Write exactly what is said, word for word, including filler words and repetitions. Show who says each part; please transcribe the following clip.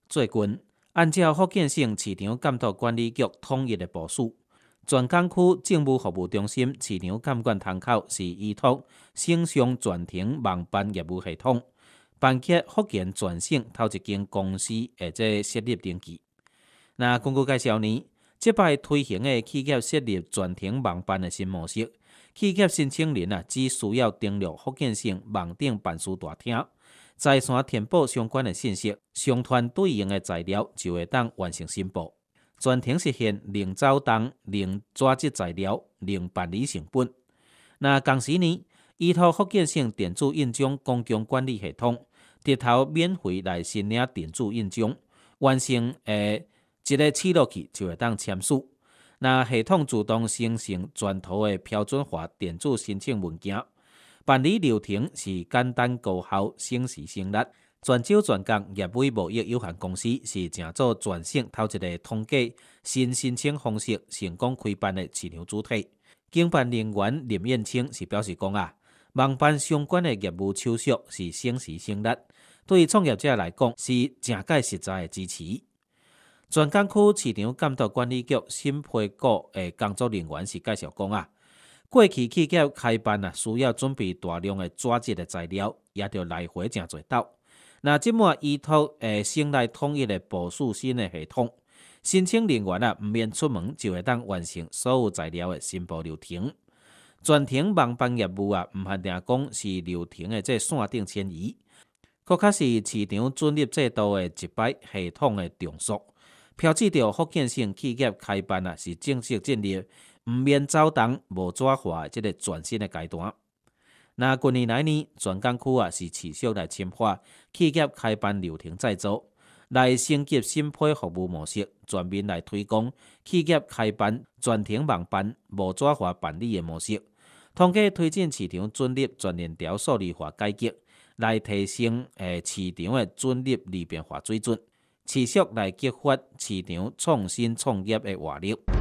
Speaker 1: 最近，按照福建省市场监督管理局统一的部署，全港区政务服务中心市场监管窗口是依托省上全庭网办业务系统，办结福建全省头一间公司的这设立登记。那根据介绍呢，这摆推行的企业设立全庭网办的新模式，企业申请人啊，只需要登录福建省网顶办事大厅，在线填报相关的信息，上传对应的材料，就会当完成申报。全庭实现零走动、零纸质材料、零办理成本。那同时呢，依托福建省电子印章公共管理系统，直头免费来申领电子印章，完成诶一个记录器就会当签署。那系统自动生成全图的标准化电子申请文件，办理流程是简单高效、省时省力。泉州全国业委贸易有限公司是正做全省头一个统计新申请方式成功开办的市场主体。经办人员林彦清是表示讲啊，网办相关的业务手续是省时省力，对创业者来讲是正解实在的支持。全港区市场监督管理局审批股的工作人员是介绍讲啊，过去企业开办啊，需要准备大量的纸质的材料，也着来回真侪道。那即卖依托诶省内统一的部署新的系统，申请人员啊，毋免出门就会当完成所有材料的申报流程。全庭网办业务啊，毋限定讲是流程的这线顶迁移，佫较是市场准入制度的一摆系统的重塑，标志着福建省企业开办啊是正式进入毋免走动、无纸化的这个全新的阶段。那近年来呢，全港区啊是持续来深化企业开办流程制度，来升级审批服务模式，全面来推广企业开办全庭网办、无纸化办理的模式，通过推进市场准入全链条数字化改革，来提升诶市场的准入利便化水准，持续来激发市场创新创业的活力。